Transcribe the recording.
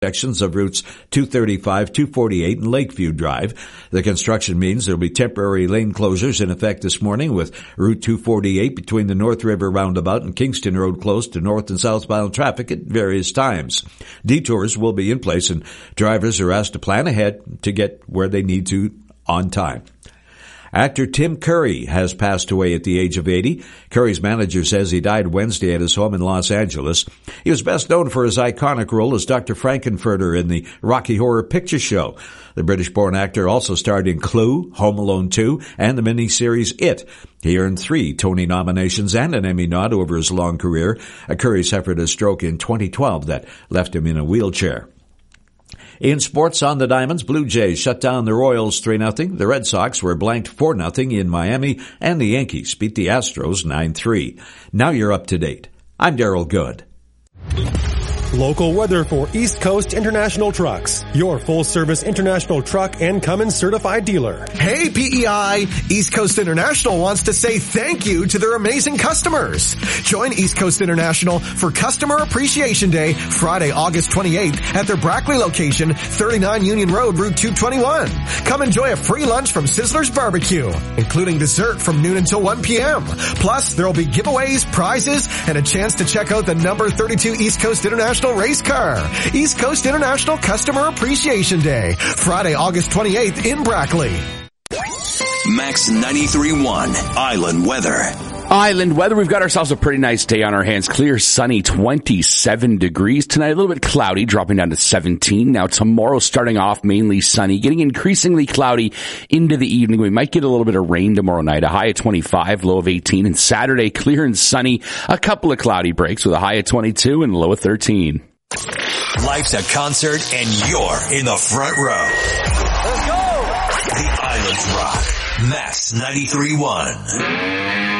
sections of routes 235, 248, and Lakeview Drive. The construction means there will be temporary lane closures in effect this morning, with Route 248 between the North River Roundabout and Kingston Road closed to north and southbound traffic at various times. Detours will be in place, and drivers are asked to plan ahead to get where they need to on time. Actor Tim Curry has passed away at the age of 80. Curry's manager says he died Wednesday at his home in Los Angeles. He was best known for his iconic role as Dr. Frankenfurter in the Rocky Horror Picture Show. The British-born actor also starred in Clue, Home Alone 2, and the miniseries It. He earned 3 Tony nominations and an Emmy nod over his long career. Curry suffered a stroke in 2012 that left him in a wheelchair. In sports on the Diamonds, Blue Jays shut down the Royals 3-0. The Red Sox were blanked 4-0 in Miami, and the Yankees beat the Astros 9-3. Now you're up to date. I'm Darrell Good. Local weather for East Coast International Trucks, your full-service international truck and Cummins certified dealer. Hey PEI, East Coast International wants to say thank you to their amazing customers. Join East Coast International for Customer Appreciation Day, Friday, August 28th at their Brackley location, 39 Union Road, Route 221. Come enjoy a free lunch from Sizzler's Barbecue, including dessert from noon until 1 p.m. Plus, there will be giveaways, prizes, and a chance to check out the number 32 East Coast International race car. East Coast International Customer Appreciation Day, Friday, August 28th in Brackley. Max 93.1 Island Weather. Island weather, we've got ourselves a pretty nice day on our hands. Clear, sunny, 27 degrees. Tonight, a little bit cloudy, dropping down to 17. Now, tomorrow, starting off mainly sunny, getting increasingly cloudy into the evening. We might get a little bit of rain tomorrow night, a high of 25, low of 18. And Saturday, clear and sunny, a couple of cloudy breaks with a high of 22 and low of 13. Life's a concert, and you're in the front row. Let's go! The Island Rock. Max 93.1.